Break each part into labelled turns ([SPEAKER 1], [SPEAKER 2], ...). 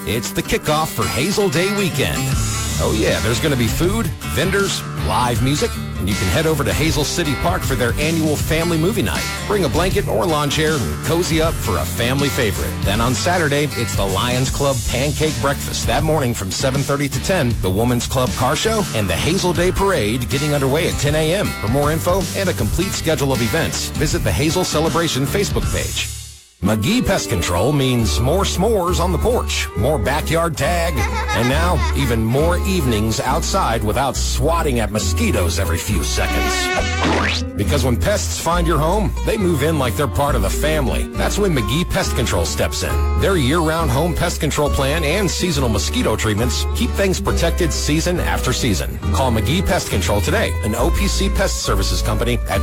[SPEAKER 1] It's the kickoff for Hazel Day weekend. Oh yeah, there's going to be food, vendors, live music, and you can head over to Hazel City Park for their annual family movie night. Bring a blanket or lawn chair and cozy up for a family favorite. Then on Saturday, it's the Lions Club Pancake Breakfast. That morning from 7:30 to 10, the Women's Club Car Show, and the Hazel Day Parade getting underway at 10 a.m. For more info and a complete schedule of events, visit the Hazel Celebration Facebook page. McGee Pest Control means more s'mores on the porch, more backyard tag, and now even more evenings outside without swatting at mosquitoes every few seconds. Because when pests find your home, they move in like they're part of the family. That's when McGee Pest Control steps in. Their year-round home pest control plan and seasonal mosquito treatments keep things protected season after season. Call McGee Pest Control today, an OPC Pest Services company at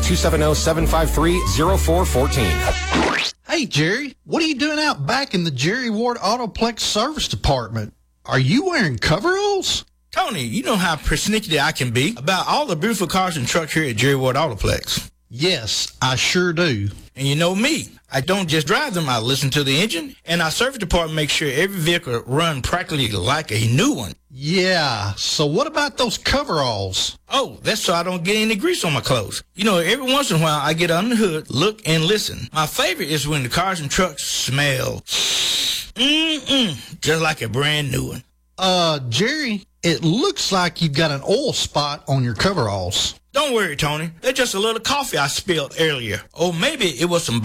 [SPEAKER 1] 270-753-0414.
[SPEAKER 2] Hey, Jerry, what are you doing out back in the Jerry Ward Autoplex Service Department? Are you wearing coveralls?
[SPEAKER 3] Tony, you know how persnickety I can be about all the beautiful cars and trucks here at Jerry Ward Autoplex.
[SPEAKER 2] Yes, I sure do.
[SPEAKER 3] And you know me. I don't just drive them, I listen to the engine, and our service department makes sure every vehicle runs practically like a new one.
[SPEAKER 2] Yeah, so what about those coveralls?
[SPEAKER 3] Oh, that's so I don't get any grease on my clothes. You know, every once in a while I get under the hood, look, and listen. My favorite is when the cars and trucks smell just like a brand new one.
[SPEAKER 2] Jerry, it looks like you've got an oil spot on your coveralls.
[SPEAKER 3] Don't worry, Tony. That's just a little coffee I spilled earlier. Or maybe it was some